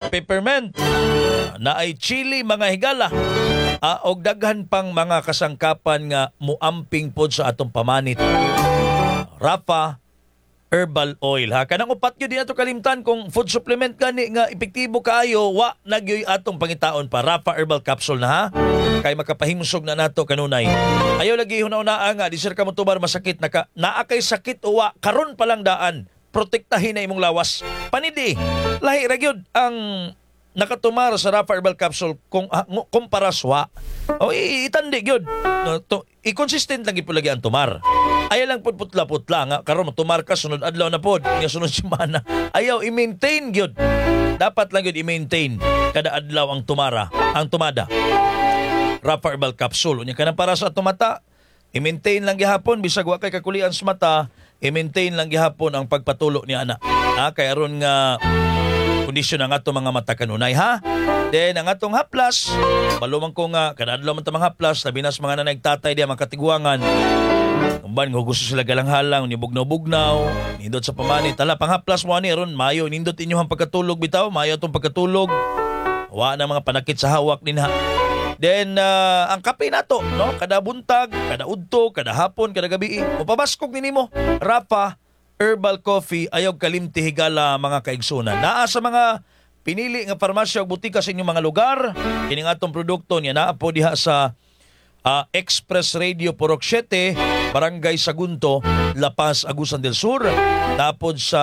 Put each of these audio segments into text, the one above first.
peppermint, na ay chili mga higala, og daghan pang mga kasangkapan nga muamping pod sa atong pamanit. Rafa Herbal Oil ha. Kanang upat gyud din ato kalimtan kung food supplement gani nga epektibo kaayo, wa nagyoy atong pangitaon pa Rafa Herbal Capsule na ha. Kay makapahimsog na nato kanunay. Ayaw lagi huna-una nga di sir ka mo tubar masakit naa kay sakit o wa karon pa lang daan. Protektahin na imong lawas. Panidi. Lahi ra gyud ang nakatumar sa Rafa Herbal Capsule kung kumpara sa o itandi gyud. No, i-consistent lang gid lagi ang tumar. Ayaw lang pud putla-putla nga karon tumar ka sunod adlaw na pod, nga sunod semana. Ayaw i-maintain gyud. Dapat lang gyud i-maintain kada adlaw ang tumada. Rafa Herbal Capsule unya kanang para sa atong mata, i-maintain lang gihapon bisag wa kay kakulian sa mata, i-maintain lang gihapon ang pagpatulo ni ana. Kay aron nga kondisyon ang atong mga mata kanunay ha. Then ang atong haplas, balumang ko nga kada adlaw man ta mga haplas, labi na sa mga nanay tatay diya mga katiguangan. Umban nga gusto sila galang-halang ni bugnaw-bugnaw, nindot sa pamanit. Tala panghaplas mo ani ron mayo nindot inyong pagkatulog bitaw, mayo atong pagkatulog. Wa na mga panakit sa hawak dinha. Then ang kape nato, no, kada buntag, kada udto, kada hapon, kada gabi. Upabaskog nimo Rafa Herbal Coffee ayog kalimti higala mga kaigsunan. Naa sa mga pinili nga parmasya ug butika sa inyong mga lugar, kining atong produkto niya naa po diha sa Express Radio Purok 7, Barangay Sagunto, La Paz, Agusan del Sur. Tapos sa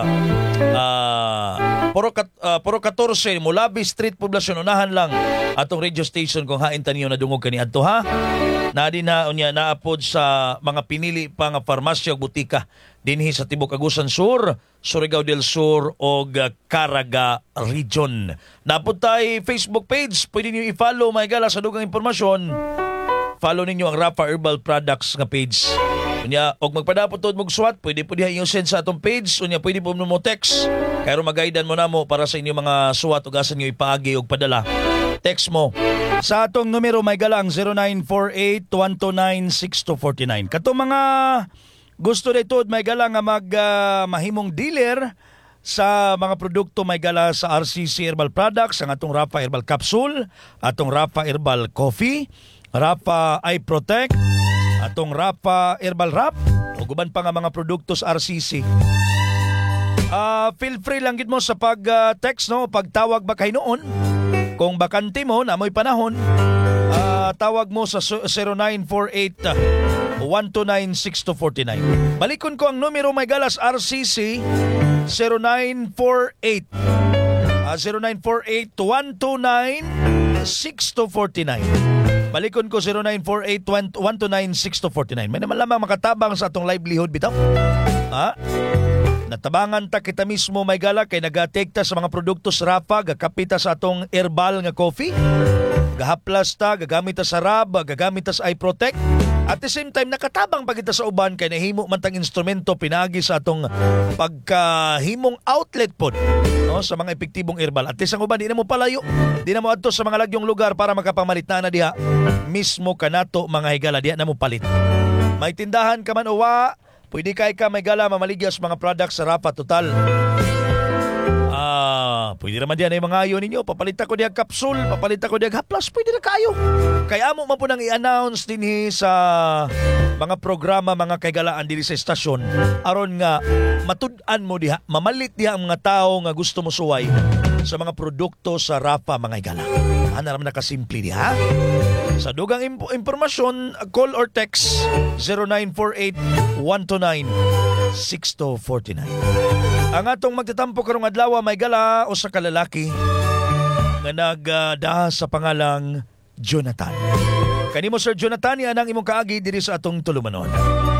Purok 14, Mulabi Street, Poblasyon, unahan lang atong radio station kung hain taniyo na dungog kani adto ha. Nadi na unya naapod sa mga pinili pa nga parmasya ug butika dinhi sa Tibok Agusan Sur, Surigao del Sur ug Caraga Region. Napod tay Facebook page, pwede niyo i-follow mga gala sa dugang impormasyon. Follow ninyo ang Rafa Herbal Products nga page. Unya, og magpadapot tod mong swat, pwede po diha i-send sa atong page. Unya, pwede po mo text. Kaya magaidan mo na mo para sa inyong mga swat ug asan nyo ipaagi og padala. Text mo sa atong numero may galang 0948-129-6249. Katong mga gusto dito may galang nga mahimong dealer sa mga produkto may gala sa RCC Herbal Products, ang atong Rafa Herbal Capsule, atong Rafa Herbal Coffee, Rafa Eye Protect, atong Rafa Herbal Wrap, o guban pa nga mga produkto sa RCC. Feel free lang gid mo sa pag-text, no? Pagtawag ba kay noon. Kung bakante mo, na mo'y panahon, tawag mo sa 0948-129-6249. Balikon ko ang numero may galas RCC, 0948 0948-129-6249. Balikon ko 0948-129-6249. May naman lamang makatabang sa atong livelihood bitaw. Natabangan ta kita mismo may gala kay nagatekta sa mga produkto sa Rafa, gakapita sa atong herbal nga coffee, gahaplas ta, gagamit ta sa rab, gagamit ta sa eye protect. At the same time nakatabang pa kita sa uban kay nahimo man tang instrumento pinagi sa atong pagkahimong outlet pod, no, sa mga epektibong herbal. At isang uban di na mo palayo, di na mo adto sa mga lagyong lugar para makapamalit na diha mismo kanato mga higala, diha na mo palit. May tindahan ka man o wa, pwede kay ka may gala mamaligyas mga products sa Rafa Total. Pwede naman diyan ay mga ayo ninyo. Papalita ko diya capsule, papalita ko diya haplas, pwede na kayo. Kaya mo man po nang i-announce dinhi sa mga programa, mga kaigalaan dinhi sa estasyon aron nga matud-an mo diha, mamalit diha ang mga tao nga gusto mo suway sa mga produkto sa Rafa mga higala. Ana naman nakasimple diha. Sa dugang impormasyon, call or text 0948-129-6249. Ang atong magtatampo karong adlaw may gala o sa kalalaki nga nagdaha sa pangalang Jonathan. Kanimo Sir Jonathan, yan ang imong kaagi diri sa atong tulumanon.